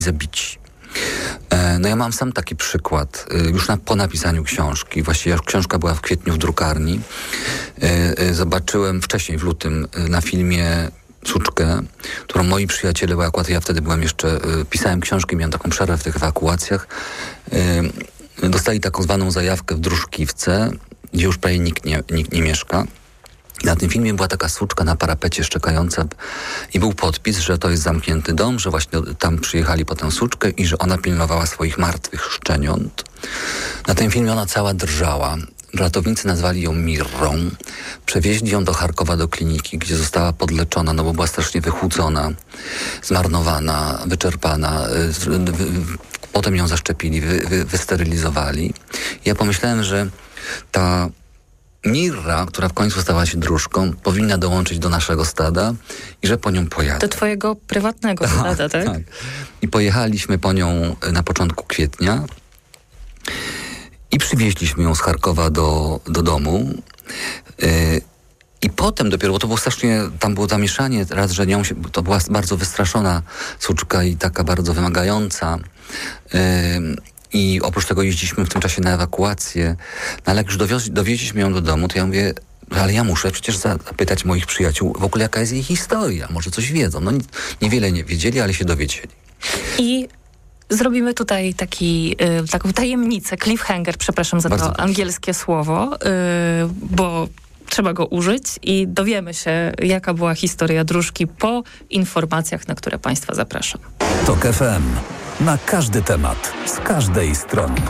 zabici. No ja mam sam taki przykład. Już po napisaniu książki, właściwie już książka była w kwietniu w drukarni, zobaczyłem wcześniej, w lutym, na filmie Suczkę, którą moi przyjaciele, bo akurat ja wtedy byłem jeszcze, pisałem książki, miałem taką przerwę w tych ewakuacjach, dostali taką zwaną zajawkę w Druszkiwce, gdzie już prawie nikt nie mieszka. Na tym filmie była taka suczka na parapecie szczekająca i był podpis, że to jest zamknięty dom, że właśnie tam przyjechali po tę suczkę i że ona pilnowała swoich martwych szczeniąt. Na tym filmie ona cała drżała. Ratownicy nazwali ją Mirrą. Przewieźli ją do Charkowa, do kliniki, gdzie została podleczona, no bo była strasznie wychłudzona, zmarnowana, wyczerpana. Potem ją zaszczepili, wysterylizowali. Ja pomyślałem, że ta Mirra, która w końcu stała się dróżką, powinna dołączyć do naszego stada i że po nią pojadę. Do twojego prywatnego stada, tak? Tak. I pojechaliśmy po nią na początku kwietnia i przywieźliśmy ją z Charkowa do domu. I potem dopiero, bo to było strasznie, tam było zamieszanie, raz, że to była bardzo wystraszona suczka i taka bardzo wymagająca. I oprócz tego jeździliśmy w tym czasie na ewakuację. No ale jak już dowieźliśmy ją do domu, to ja mówię, ale ja muszę przecież zapytać moich przyjaciół w ogóle, jaka jest jej historia. Może coś wiedzą. No niewiele nie wiedzieli, ale się dowiedzieli. I zrobimy tutaj taką tajemnicę, cliffhanger, przepraszam za Bardzo to angielskie słowo, bo trzeba go użyć i dowiemy się, jaka była historia dróżki po informacjach, na które Państwa zapraszam. TOK FM. Na każdy temat, z każdej strony.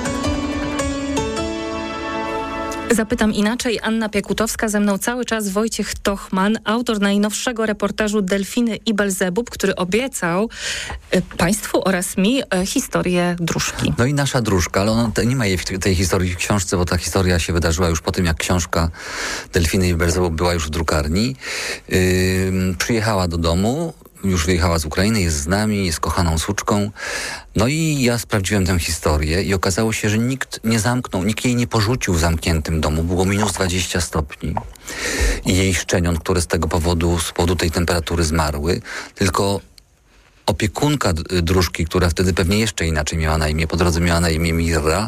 Zapytam inaczej. Anna Piekutowska, ze mną cały czas Wojciech Tochman, autor najnowszego reportażu Delfiny i Belzebub, który obiecał Państwu oraz mi historię dróżki. No i nasza dróżka, ale ona nie ma jej w tej historii w książce, bo ta historia się wydarzyła już po tym, jak książka Delfiny i Belzebub była już w drukarni. Przyjechała do domu, już wyjechała z Ukrainy, jest z nami, jest kochaną suczką. No i ja sprawdziłem tę historię i okazało się, że nikt nie zamknął, nikt jej nie porzucił w zamkniętym domu. Było minus 20 stopni. I jej szczeniąt, które z powodu tej temperatury zmarły, tylko opiekunka dróżki, która wtedy pewnie jeszcze inaczej miała na imię, po drodze miała na imię Mirra,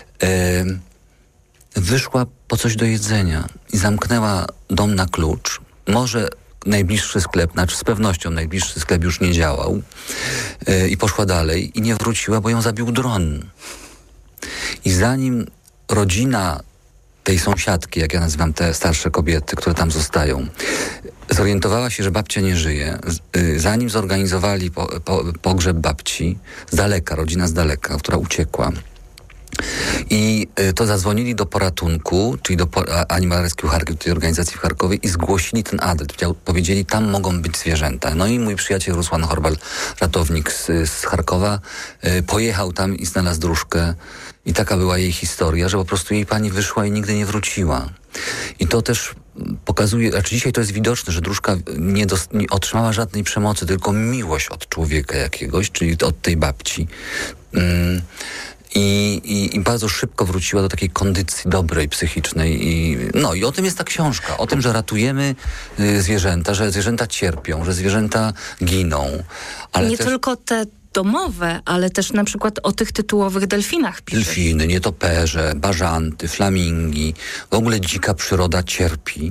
wyszła po coś do jedzenia i zamknęła dom na klucz. Może najbliższy sklep, znaczy z pewnością najbliższy sklep już nie działał i poszła dalej i nie wróciła, bo ją zabił dron. I zanim rodzina tej sąsiadki, jak ja nazywam te starsze kobiety, które tam zostają, zorientowała się, że babcia nie żyje, zanim zorganizowali pogrzeb babci z daleka, rodzina z daleka, która uciekła, i to zadzwonili do poratunku, czyli do Animal Rescue Charków, tej organizacji w Charkowie, i zgłosili ten adres. Powiedzieli, tam mogą być zwierzęta. No i mój przyjaciel Rusłan Horbal, ratownik z Charkowa, pojechał tam i znalazł dróżkę. I taka była jej historia, że po prostu jej pani wyszła i nigdy nie wróciła. I to też pokazuje, znaczy dzisiaj to jest widoczne, że dróżka nie otrzymała żadnej przemocy, tylko miłość od człowieka jakiegoś, czyli od tej babci. I bardzo szybko wróciła do takiej kondycji dobrej, psychicznej. I o tym jest ta książka. O tym, że ratujemy zwierzęta, że zwierzęta cierpią, że zwierzęta giną. Ale nie tylko te domowe, ale też na przykład o tych tytułowych delfinach piszesz. Delfiny, nietoperze, bażanty, flamingi. W ogóle dzika przyroda cierpi.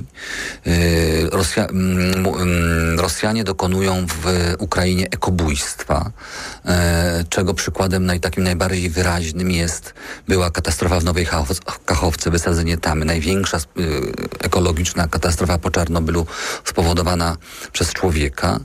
Rosjanie dokonują w Ukrainie ekobójstwa, czego przykładem takim najbardziej wyraźnym była katastrofa w Nowej Kachowce, wysadzenie tamy. Największa ekologiczna katastrofa po Czarnobylu spowodowana przez człowieka.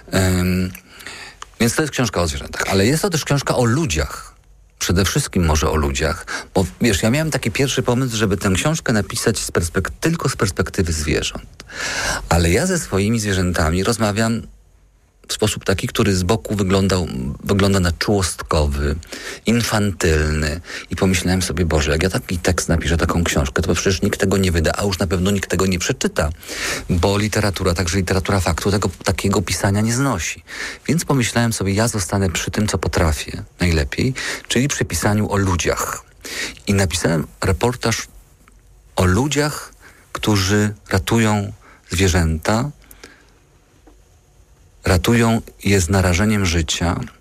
Więc to jest książka o zwierzętach, ale jest to też książka o ludziach. Przede wszystkim może o ludziach. Bo wiesz, ja miałem taki pierwszy pomysł, żeby tę książkę napisać tylko z perspektywy zwierząt. Ale ja ze swoimi zwierzętami rozmawiam w sposób taki, który z boku wygląda na czułostkowy, infantylny. I pomyślałem sobie, Boże, jak ja taki tekst napiszę, taką książkę, to przecież nikt tego nie wyda, a już na pewno nikt tego nie przeczyta. Bo literatura, także literatura faktu, takiego pisania nie znosi. Więc pomyślałem sobie, ja zostanę przy tym, co potrafię najlepiej, czyli przy pisaniu o ludziach. I napisałem reportaż o ludziach, którzy ratują zwierzęta, ratują je z narażeniem życia,